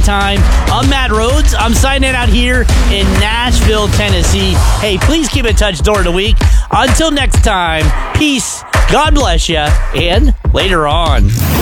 time. I'm Matt Rhodes. I'm signing out here in Nashville, Tennessee. Hey, please keep in touch during the week. Until next time, peace, God bless you, and later on.